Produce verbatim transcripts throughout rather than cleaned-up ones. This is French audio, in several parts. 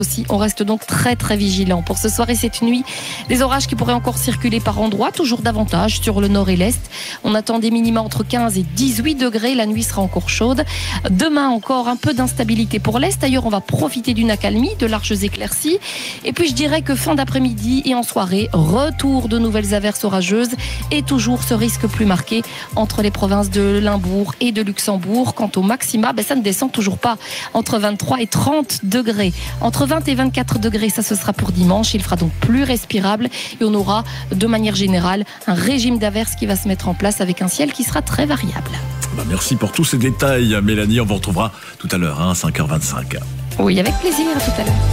Aussi, on reste donc très très vigilant. Pour ce soir et cette nuit, des orages qui pourraient encore circuler par endroits, toujours davantage sur le nord et l'est. On attend des minima entre quinze et dix-huit degrés, la nuit sera encore chaude. Demain encore un peu d'instabilité pour l'est, ailleurs on va profiter d'une accalmie, de larges éclaircies. Et puis je dirais que fin d'après-midi et en soirée, retour de nouvelles averses orageuses et toujours ce risque plus marqué entre les provinces de Limbourg et de Luxembourg. Quant au maxima, ben ça ne descend toujours pas entre vingt-trois et trente degrés. Entre vingt et vingt-quatre degrés, ça ce sera pour dimanche. Il fera donc plus respirable et on aura de manière générale un régime d'averses qui va se mettre en place avec un ciel qui sera très variable. Bah merci pour tous ces détails, Mélanie. On vous retrouvera tout à l'heure, hein, cinq heures vingt-cinq. Oui, avec plaisir, à tout à l'heure.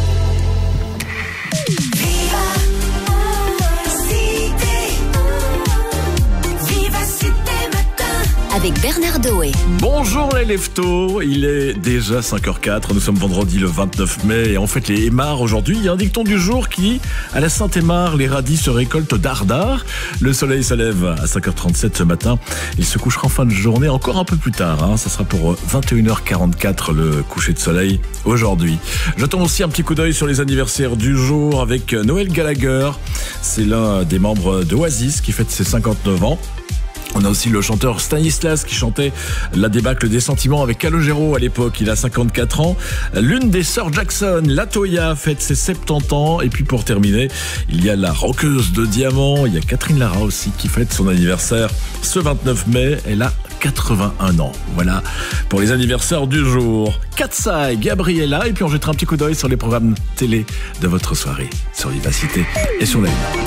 Avec Bernard Doé. Bonjour les leftos, il est déjà cinq heures quatre, nous sommes vendredi le vingt-neuf mai et en fait les émards aujourd'hui, il y a un dicton du jour qui dit à la Saint-Émard, les radis se récoltent dardard. Le soleil se lève à cinq heures trente-sept ce matin, il se couchera en fin de journée encore un peu plus tard, hein. Ça sera pour vingt et une heures quarante-quatre le coucher de soleil aujourd'hui. J'attends aussi un petit coup d'œil sur les anniversaires du jour avec Noël Gallagher, c'est l'un des membres d'Oasis qui fête ses cinquante-neuf ans. On a aussi le chanteur Stanislas qui chantait la débâcle des sentiments avec Calogero à l'époque, il a cinquante-quatre ans. L'une des sœurs Jackson, Latoya, fête ses soixante-dix ans. Et puis pour terminer, il y a la rockeuse de diamant, il y a Catherine Lara aussi qui fête son anniversaire ce vingt-neuf mai, elle a quatre-vingt-un ans. Voilà pour les anniversaires du jour. Katsai, Gabriella, et puis on jettera un petit coup d'œil sur les programmes télé de votre soirée sur Vivacité et sur la Une.